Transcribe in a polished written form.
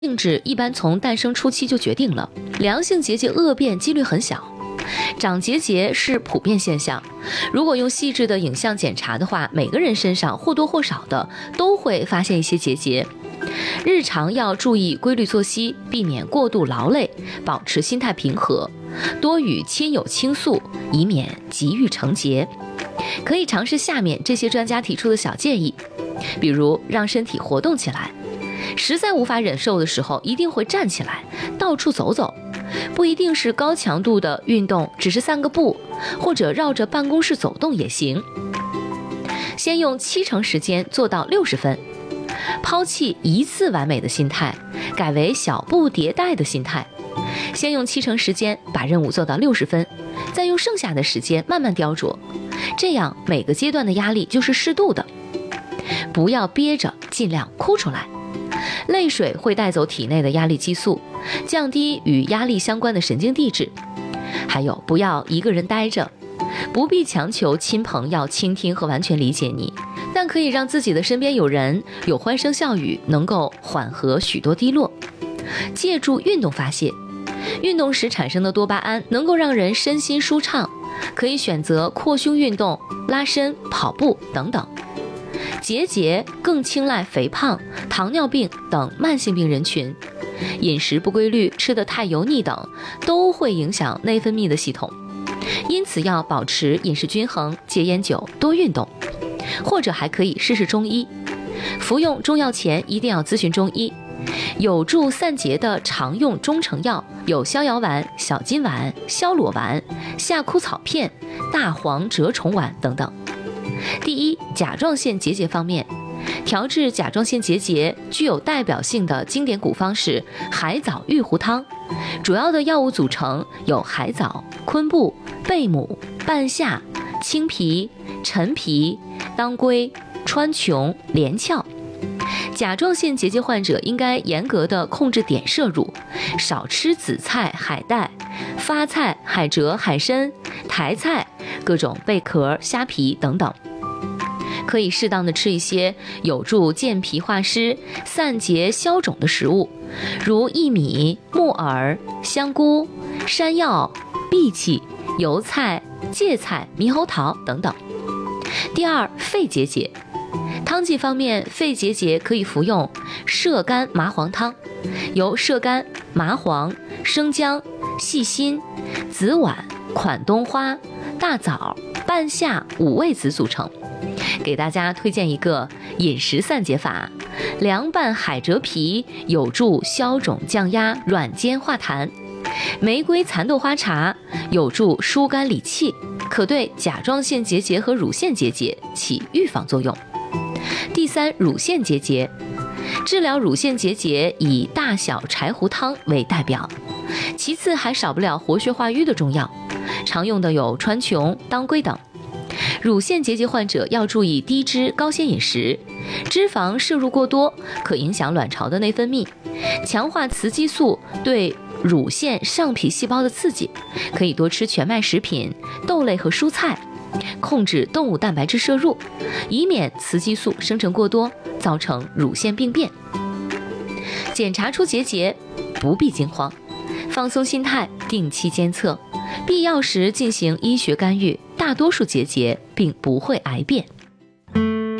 性质一般从诞生初期就决定了，良性结节恶变几率很小。长结节是普遍现象，如果用细致的影像检查的话，每个人身上或多或少的都会发现一些结节。日常要注意规律作息，避免过度劳累，保持心态平和，多与亲友倾诉，以免急于成结。可以尝试下面这些专家提出的小建议，比如让身体活动起来，实在无法忍受的时候，一定会站起来，到处走走。不一定是高强度的运动，只是散个步，或者绕着办公室走动也行。先用70%时间做到60分，抛弃一次完美的心态，改为小步迭代的心态。先用70%时间把任务做到60分，再用剩下的时间慢慢雕琢，这样每个阶段的压力就是适度的。不要憋着，尽量哭出来。泪水会带走体内的压力激素，降低与压力相关的神经递质。还有，不要一个人待着，不必强求亲朋要倾听和完全理解你，但可以让自己的身边有人，有欢声笑语，能够缓和许多低落。借助运动发泄，运动时产生的多巴胺能够让人身心舒畅，可以选择扩胸运动、拉伸、跑步等等。结节更青睐肥胖、糖尿病等慢性病人群，饮食不规律、吃得太油腻等都会影响内分泌的系统，因此要保持饮食均衡，戒烟酒，多运动，或者还可以试试中医。服用中药前一定要咨询中医。有助散结的常用中成药有逍遥丸、小金丸、消裸丸、夏枯草片、大黄蛰虫丸等等。第一，甲状腺结节方面，调治甲状腺结节具有代表性的经典古方是海藻玉糊汤，主要的药物组成有海藻、昆布、贝母、半夏、青皮、陈皮、当归、川穹、连翘。甲状腺结节患者应该严格的控制碘摄入，少吃紫菜、海带、发菜、海蜇、海参、台菜、各种贝壳、虾皮等等。可以适当的吃一些有助健脾化湿、散结消肿的食物，如薏米、木耳、香菇、山药、荸荠、油菜、芥菜、猕猴桃等等。第二，肺结节。汤剂方面，肺结节可以服用射干麻黄汤，由射干、麻黄、生姜、细辛、紫菀、款冬花、大枣、半夏、五味子组成。给大家推荐一个饮食散结法，凉拌海蜇皮有助消肿降压、软坚化痰；玫瑰蚕豆花茶有助疏肝理气，可对甲状腺结节和乳腺结节起预防作用。第三，乳腺结节。治疗乳腺结节以大小柴胡汤为代表，其次还少不了活血化瘀的中药，常用的有川穹、当归等。乳腺结节患者要注意低脂高纤饮食，脂肪摄入过多可影响卵巢的内分泌，强化雌激素对乳腺上皮细胞的刺激，可以多吃全麦食品、豆类和蔬菜，控制动物蛋白质摄入，以免雌激素生成过多，造成乳腺病变。检查出结节，不必惊慌，放松心态，定期监测，必要时进行医学干预，大多数结节并不会癌变。